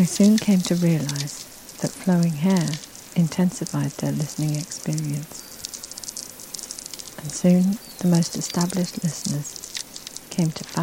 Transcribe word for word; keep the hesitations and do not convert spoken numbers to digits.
They soon came to realize that flowing hair intensified their listening experience. And soon the most established listeners came to